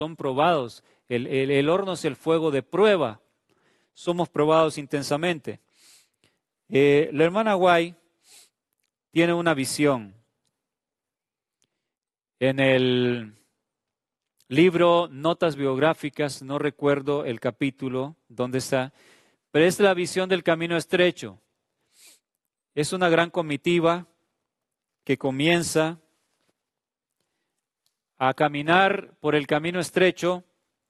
son probados. El horno es el fuego de prueba. Somos probados intensamente. La hermana White tiene una visión. En el libro Notas Biográficas, no recuerdo el capítulo, dónde está, pero es la visión del camino estrecho. Es una gran comitiva que comienza a caminar por el camino estrecho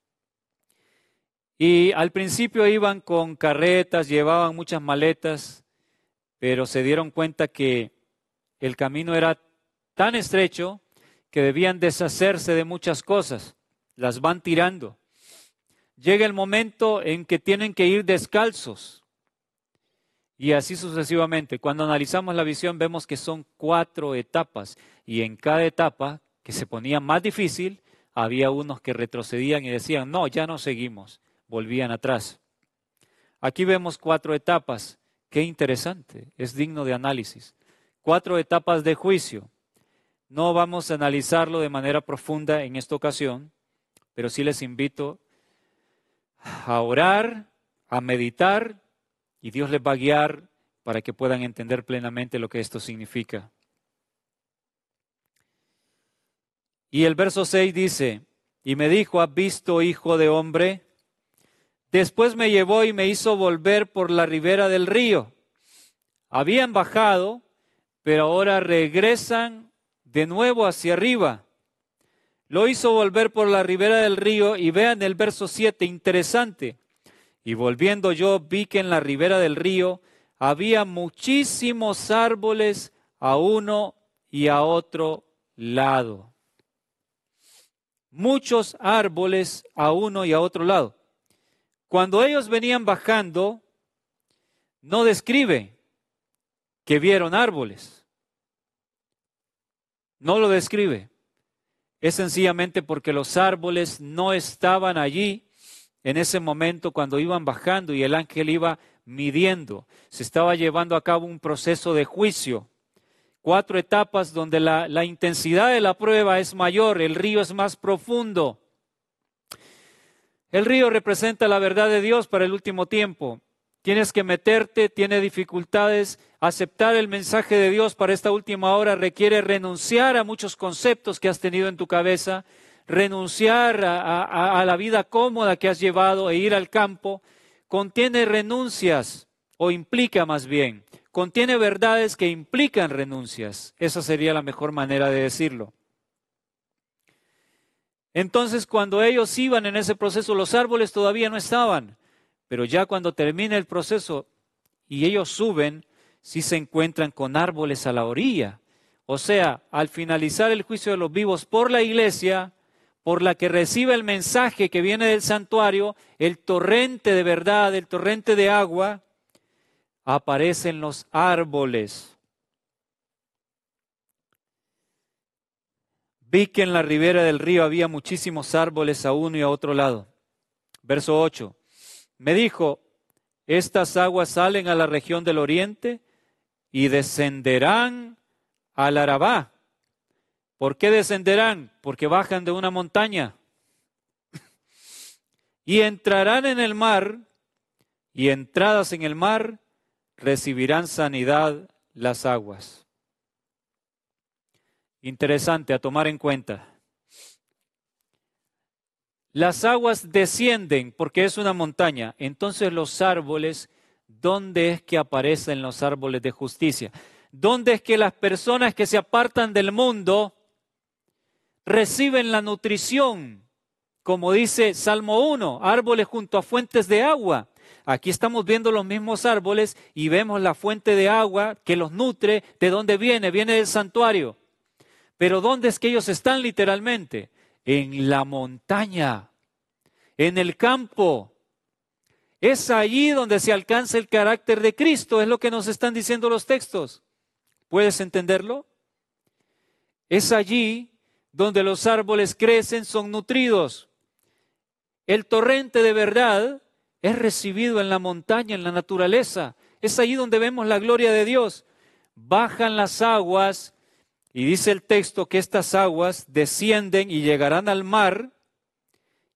y al principio iban con carretas, llevaban muchas maletas, pero se dieron cuenta que el camino era tan estrecho que debían deshacerse de muchas cosas, las van tirando. Llega el momento en que tienen que ir descalzos y así sucesivamente. Cuando analizamos la visión vemos que son 4 etapas y en cada etapa que se ponía más difícil, había unos que retrocedían y decían, no, ya no seguimos, volvían atrás. Aquí vemos 4 etapas, qué interesante, es digno de análisis. 4 etapas de juicio. No vamos a analizarlo de manera profunda en esta ocasión, pero sí les invito a orar, a meditar, y Dios les va a guiar para que puedan entender plenamente lo que esto significa. Y el verso 6 dice, y me dijo, ¿has visto, hijo de hombre? Después me llevó y me hizo volver por la ribera del río. Habían bajado, pero ahora regresan de nuevo hacia arriba. Lo hizo volver por la ribera del río y vean el verso 7, interesante. Y volviendo yo vi que en la ribera del río había muchísimos árboles a uno y a otro lado. Muchos árboles a uno y a otro lado. Cuando ellos venían bajando, no describe que vieron árboles. No lo describe. Es sencillamente porque los árboles no estaban allí en ese momento cuando iban bajando y el ángel iba midiendo. Se estaba llevando a cabo un proceso de juicio. 4 etapas donde la intensidad de la prueba es mayor, el río es más profundo. El río representa la verdad de Dios para el último tiempo. Tienes que meterte, tienes dificultades. Aceptar el mensaje de Dios para esta última hora requiere renunciar a muchos conceptos que has tenido en tu cabeza, renunciar a la vida cómoda que has llevado e ir al campo. Contiene renuncias, o implica más bien, contiene verdades que implican renuncias. Esa sería la mejor manera de decirlo. Entonces, cuando ellos iban en ese proceso, los árboles todavía no estaban, pero ya cuando termina el proceso y ellos suben, sí se encuentran con árboles a la orilla. O sea, al finalizar el juicio de los vivos por la iglesia, por la que recibe el mensaje que viene del santuario, el torrente de verdad, el torrente de agua, aparecen los árboles. Vi que en la ribera del río había muchísimos árboles a uno y a otro lado. Verso 8. Me dijo, estas aguas salen a la región del oriente y descenderán al Arabá. ¿Por qué descenderán? Porque bajan de una montaña. Y entrarán en el mar, y entradas en el mar, recibirán sanidad las aguas. Interesante a tomar en cuenta. Las aguas descienden porque es una montaña. Entonces los árboles, ¿dónde es que aparecen los árboles de justicia? ¿Dónde es que las personas que se apartan del mundo reciben la nutrición? Como dice Salmo 1, árboles junto a fuentes de agua. Aquí estamos viendo los mismos árboles y vemos la fuente de agua que los nutre. ¿De dónde viene? Viene del santuario. Pero ¿dónde es que ellos están literalmente? En la montaña, en el campo. Es allí donde se alcanza el carácter de Cristo, es lo que nos están diciendo los textos. ¿Puedes entenderlo? Es allí donde los árboles crecen, son nutridos. El torrente de verdad es recibido en la montaña, en la naturaleza. Es allí donde vemos la gloria de Dios. Bajan las aguas. Y dice el texto que estas aguas descienden y llegarán al mar,